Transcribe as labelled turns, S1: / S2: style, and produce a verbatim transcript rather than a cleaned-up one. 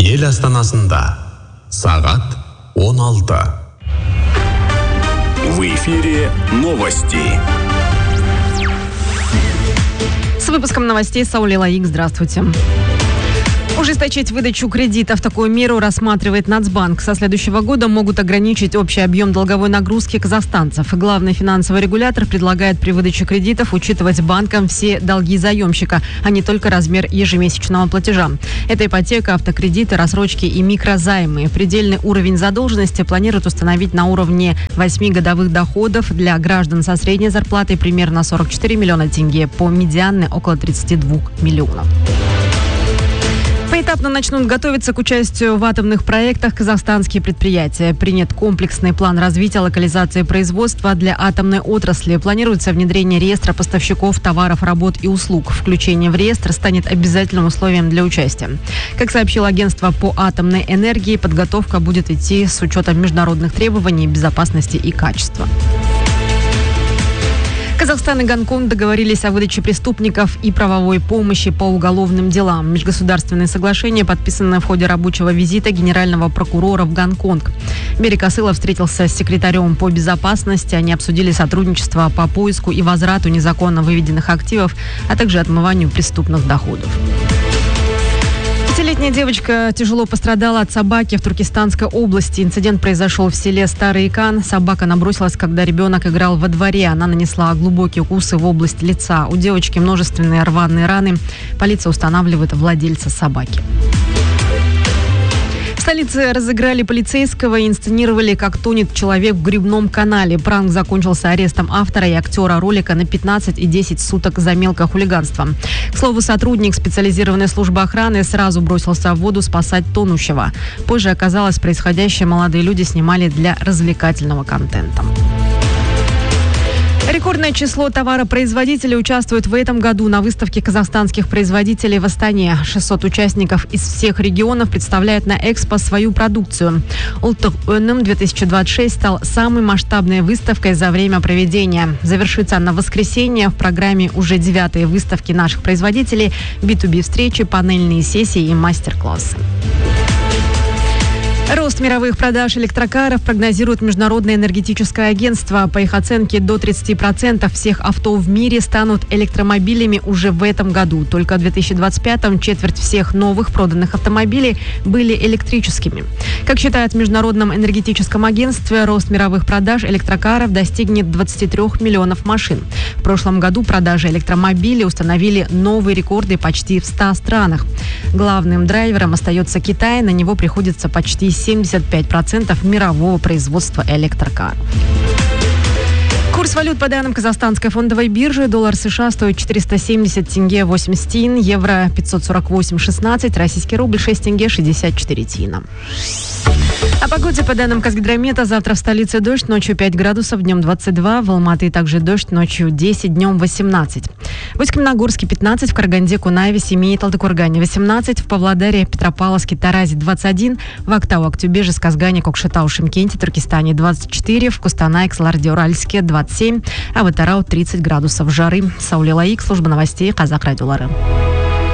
S1: Ел астанасында сағат он алты.
S2: В эфире новости.
S3: С выпуском новостей Сауля Лаик. Здравствуйте. Ужесточить выдачу кредитов. Такую меру рассматривает Нацбанк. Со следующего года могут ограничить общий объем долговой нагрузки казахстанцев. Главный финансовый регулятор предлагает при выдаче кредитов учитывать банкам все долги заемщика, а не только размер ежемесячного платежа. Это ипотека, автокредиты, рассрочки и микрозаймы. Предельный уровень задолженности планируют установить на уровне восьми годовых доходов для граждан со средней зарплатой примерно сорок четыре миллиона тенге, по медианной около тридцати двух миллионов. Поэтапно начнут готовиться к участию в атомных проектах казахстанские предприятия. Принят комплексный план развития локализации производства для атомной отрасли. Планируется внедрение реестра поставщиков товаров, работ и услуг. Включение в реестр станет обязательным условием для участия. Как сообщило агентство по атомной энергии, подготовка будет идти с учетом международных требований безопасности и качества. Казахстан и Гонконг договорились о выдаче преступников и правовой помощи по уголовным делам. Межгосударственные соглашения подписаны в ходе рабочего визита генерального прокурора в Гонконг. Берег Асылов встретился с секретарем по безопасности. Они обсудили сотрудничество по поиску и возврату незаконно выведенных активов, а также отмыванию преступных доходов. Пятилетняя девочка тяжело пострадала от собаки в Туркестанской области. Инцидент произошел в селе Старый Икан. Собака набросилась, когда ребенок играл во дворе. Она нанесла глубокие укусы в область лица. У девочки множественные рваные раны. Полиция устанавливает владельца собаки. В столице разыграли полицейского и инсценировали, как тонет человек в грибном канале. Пранк закончился арестом автора и актера ролика на пятнадцать и десять суток за мелкое хулиганство. К слову, сотрудник специализированной службы охраны сразу бросился в воду спасать тонущего. Позже оказалось, происходящее молодые люди снимали для развлекательного контента. Рекордное число товаропроизводителей участвует в этом году на выставке казахстанских производителей в Астане. шестьсот участников из всех регионов представляют на Экспо свою продукцию. Улттық өнім две тысячи двадцать шесть стал самой масштабной выставкой за время проведения. Завершится она в воскресенье. В программе уже девятые выставки наших производителей, би ту би встречи, панельные сессии и мастер-классы. Рост мировых продаж электрокаров прогнозирует Международное энергетическое агентство. По их оценке, до тридцати процентов всех авто в мире станут электромобилями уже в этом году. Только в две тысячи двадцать пятом четверть всех новых проданных автомобилей были электрическими. Как считают в Международном энергетическом агентстве, рост мировых продаж электрокаров достигнет двадцати трёх миллионов машин. В прошлом году продажи электромобилей установили новые рекорды почти в ста странах. Главным драйвером остается Китай. На него приходится почти семьдесят пять процентов мирового производства электрокаров. Курс валют по данным Казахстанской фондовой биржи. Доллар США стоит четыреста семьдесят тенге восемьдесят тин, евро пятьсот сорок восемь шестнадцать, российский рубль шесть тенге шестьдесят четыре тина. О погоде по данным Казгидромета. Завтра в столице дождь, ночью пять градусов, днем двадцать два. В Алматы также дождь, ночью десять, днем восемнадцать. В Усть-Каменогорске пятнадцать, в Караганде, Кунаеве, Семее, Талдыкургане восемнадцать, в Павлодаре, Петропавловске, Таразе двадцать один, в Актау, Актюбеже, Сказгане, Кокшетау, Шымкенте, Туркестане двадцать четыре, в Кустанае, Ксаларде, Уральске двадцать семь, а в Атырау тридцать градусов жары. Сауля Лаик, служба новостей Казах радиолары.